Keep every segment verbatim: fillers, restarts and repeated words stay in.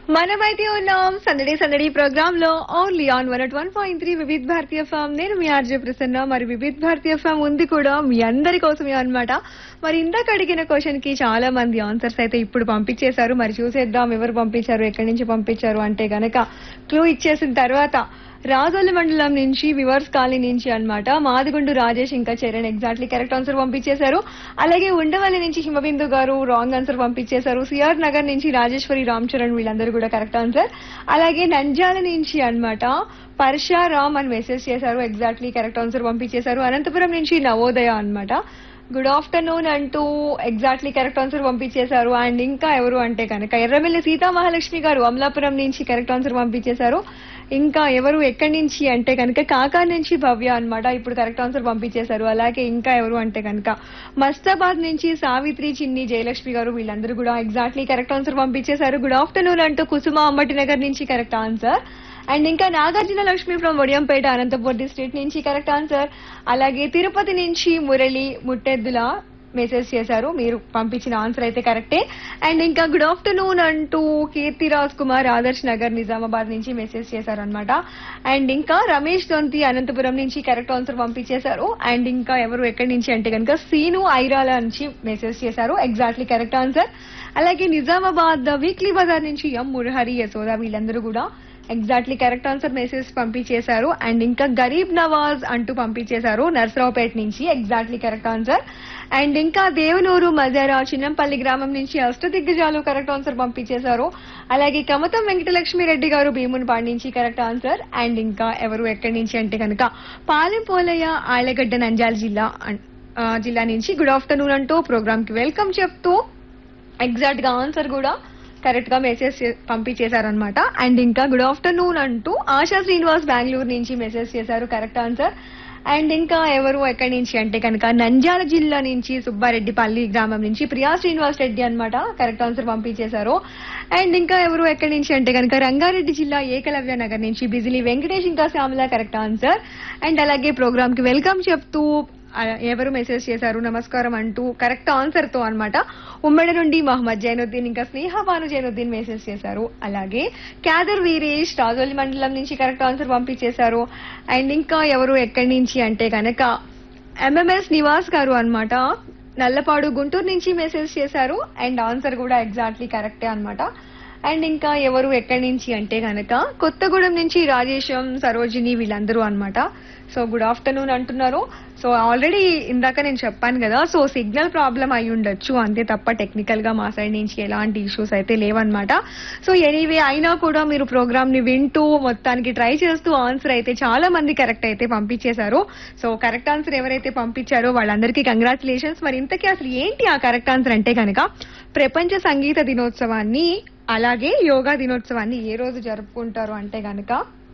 మనమైతే ఉన్నాం సందడి సందడి ప్రోగ్రామ్ లో only on one at one point three Vividh Bharatiya form. నేను మీ ఆర్జే ప్రసన్న. మరి వివిధ్ భారతీయ ఫామ్ ఉంది కూడా మీ అందరి కోసమే అన్నమాట. మరి ఇందాక అడిగిన క్వశ్చన్ కి చాలా మంది ఆన్సర్స్ అయితే ఇప్పుడు పంపించేశారు. మరి చూసేద్దాం ఎవరు పంపించారు, ఎక్కడి నుంచి పంపించారు అంటే గనక క్లూ ఇచ్చేసిన తర్వాత రాజోలి మండలం నుంచి వివర్స్ కాలనీ నుంచి అన్నమాట మాదిగుండు రాజేష్ ఇంకా చరణ్ ఎగ్జాక్ట్లీ కరెక్ట్ ఆన్సర్ పంపించేశారు. అలాగే ఉండవల్లి నుంచి హిమబిందు గారు రాంగ్ ఆన్సర్ పంపించేశారు. సిఆర్ నగర్ నుంచి రాజేశ్వరి రామ్ చరణ్ వీళ్ళందరూ కూడా కరెక్ట్ ఆన్సర్. అలాగే నంద్యాల నుంచి అన్నమాట పర్షారామ్ అని మెసేజ్ చేశారు, ఎగ్జాక్ట్లీ కరెక్ట్ ఆన్సర్ పంపించేశారు. అనంతపురం నుంచి నవోదయ అన్నమాట గుడ్ ఆఫ్టర్నూన్ అంటూ ఎగ్జాక్ట్లీ కరెక్ట్ ఆన్సర్ పంపించేశారు. అండ్ ఇంకా ఎవరు అంటే కనుక ఎర్రమిల్లి సీతా మహాలక్ష్మి గారు అమలాపురం నుంచి కరెక్ట్ ఆన్సర్ పంపించేశారు. ఇంకా ఎవరు ఎక్కడి నుంచి అంటే కనుక కాకా నుంచి భవ్య అన్నమాట ఇప్పుడు కరెక్ట్ ఆన్సర్ పంపించేశారు. అలాగే ఇంకా ఎవరు అంటే కనుక మస్తాబాద్ నుంచి సావిత్రి చిన్ని జయలక్ష్మి గారు వీళ్ళందరూ కూడా ఎగ్జాక్ట్లీ కరెక్ట్ ఆన్సర్ పంపించేశారు. గుడ్ ఆఫ్టర్నూన్ అంటూ కుసుమ అమ్మటి నగర్ నుంచి కరెక్ట్ ఆన్సర్. అండ్ ఇంకా నాగార్జున లక్ష్మి ఫ్రమ్ వడియంపేట అనంతపూర్ డిస్ట్రిక్ట్ నుంచి కరెక్ట్ ఆన్సర్. అలాగే తిరుపతి నుంచి మురళి ముట్టెద్దుల మెసేజ్ చేశారు, మీరు పంపించిన ఆన్సర్ అయితే కరెక్టే. అండ్ ఇంకా గుడ్ ఆఫ్టర్నూన్ అంటూ కీర్తిరాజ్ కుమార్ ఆదర్శ్ నగర్ నిజామాబాద్ నుంచి మెసేజ్ చేశారు అనమాట. అండ్ ఇంకా రమేష్ దొంతి అనంతపురం నుంచి కరెక్ట్ ఆన్సర్ పంపించేశారు. అండ్ ఇంకా ఎవరు ఎక్కడి నుంచి అంటే కనుక సీను ఐరాల నుంచి మెసేజ్ చేశారు, ఎగ్జాక్ట్లీ కరెక్ట్ ఆన్సర్. అలాగే నిజామాబాద్ వీక్లీ బజార్ నుంచి ఎం మురహరి యశోద వీళ్ళందరూ కూడా ఎగ్జాక్ట్లీ కరెక్ట్ ఆన్సర్ మెసేజ్ పంపించేశారు. అండ్ ఇంకా గరీబ్ నవాజ్ అంటూ పంపించేశారు నర్సరావుపేట నుంచి, ఎగ్జాక్ట్లీ కరెక్ట్ ఆన్సర్. అండ్ ఇంకా దేవనూరు మజారా చిన్నంపల్లి గ్రామం నుంచి అష్టదిగ్గజాలు కరెక్ట్ ఆన్సర్ పంపించేశారు. అలాగే కమతం వెంకటలక్ష్మి రెడ్డి గారు భీమునిపాడు నుంచి కరెక్ట్ ఆన్సర్. అండ్ ఇంకా ఎవరు ఎక్కడి నుంచి అంటే కనుక పాలెంపోలయ్య ఆళ్లగడ్డ నంద్యాల జిల్లా జిల్లా నుంచి గుడ్ ఆఫ్టర్నూన్ అంటూ ప్రోగ్రామ్ కి వెల్కమ్ చెప్తూ ఎగ్జాక్ట్ గా ఆన్సర్ కూడా కరెక్ట్ గా మెసేజ్ పంపించేశారనమాట. అండ్ ఇంకా గుడ్ ఆఫ్టర్నూన్ అంటూ ఆశా శ్రీనివాస్ బెంగళూరు నుంచి మెసేజ్ చేశారు, కరెక్ట్ ఆన్సర్. అండ్ ఇంకా ఎవరు ఎక్కడి నుంచి అంటే కనుక నంద్యాల జిల్లా నుంచి సుబ్బారెడ్డిపల్లి గ్రామం నుంచి ప్రియా శ్రీనివాస్ రెడ్డి అనమాట కరెక్ట్ ఆన్సర్ పంపించేశారు. అండ్ ఇంకా ఎవరు ఎక్కడి నుంచి అంటే కనుక రంగారెడ్డి జిల్లా ఏకలవ్య నగర్ నుంచి బిజిలీ వెంకటేష్ ఇంకా శ్యామల కరెక్ట్ ఆన్సర్. అండ్ అలాగే ప్రోగ్రామ్ కి వెల్కమ్ చెప్తూ ఎవరు మెసేజ్ చేశారు నమస్కారం అంటూ కరెక్ట్ ఆన్సర్ తో అన్నమాట ఉమ్మడి నుండి మహమ్మద్ జైనుద్దీన్ ఇంకా స్నేహబాను జైనుద్దీన్ మెసేజ్ చేశారు. అలాగే క్యాదర్ వీరేష్ రాజోలి మండలం నుంచి కరెక్ట్ ఆన్సర్ పంపించేశారు. అండ్ ఇంకా ఎవరు ఎక్కడి నుంచి అంటే కనుక ఎంఎంఎస్ నివాస్ గారు అన్నమాట నల్లపాడు గుంటూరు నుంచి మెసేజ్ చేశారు. అండ్ ఆన్సర్ కూడా ఎగ్జాక్ట్లీ కరెక్టే అన్నమాట. అండ్ ఇంకా ఎవరు ఎక్కడి నుంచి అంటే కనుక కొత్తగూడెం నుంచి రాజేశం సరోజిని వీళ్ళందరూ అన్నమాట సో గుడ్ ఆఫ్టర్నూన్ అంటున్నారు. సో ఆల్రెడీ ఇందాక నేను చెప్పాను కదా, సో సిగ్నల్ ప్రాబ్లం అయి ఉండొచ్చు అంతే తప్ప టెక్నికల్ గా మా సైడ్ నుంచి ఎలాంటి ఇష్యూస్ అయితే లేవన్నమాట. సో ఎనీవే అయినా కూడా మీరు ప్రోగ్రామ్ ని వింటూ మొత్తానికి ట్రై చేస్తూ ఆన్సర్ అయితే చాలా మంది కరెక్ట్ అయితే పంపించేశారు. సో కరెక్ట్ ఆన్సర్ ఎవరైతే పంపించారో వాళ్ళందరికీ కంగ్రాచులేషన్స్. మరి ఇంతకీ అసలు ఏంటి ఆ కరెక్ట్ ఆన్సర్ అంటే కనుక ప్రపంచ సంగీత దినోత్సవాన్ని అలాగే యోగా దినోత్సవాన్ని ఏ రోజు జరుపుకుంటారు అంటే గనక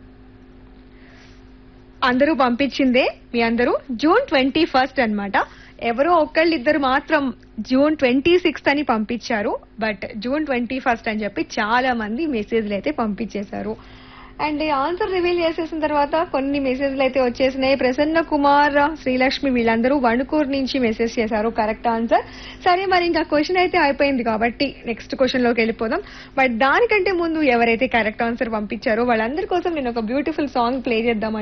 అందరూ పంపించిందే మీ అందరూ జూన్ ట్వంటీ ఫస్ట్ అనమాట. ఎవరో ఒక్కళ్ళిద్దరు మాత్రం జూన్ ట్వంటీ సిక్స్త్ అని పంపించారు, బట్ జూన్ ట్వంటీ ఫస్ట్ అని చెప్పి చాలా మంది మెసేజ్లు అయితే పంపించేశారు. అండ్ ఆన్సర్ రివీల్ చేసేసిన తర్వాత కొన్ని మెసేజ్లు అయితే వచ్చేసినాయి. ప్రసన్న కుమార్ శ్రీలక్ష్మి వీళ్ళందరూ వణుకూరు నుంచి మెసేజ్ చేశారు, కరెక్ట్ ఆన్సర్. సరే మరి ఇంకా క్వశ్చన్ అయితే అయిపోయింది కాబట్టి నెక్స్ట్ క్వశ్చన్ లోకి వెళ్ళిపోదాం. బట్ దానికంటే ముందు ఎవరైతే కరెక్ట్ ఆన్సర్ పంపించారో వాళ్ళందరి కోసం నేను ఒక బ్యూటిఫుల్ సాంగ్ ప్లే చేద్దాం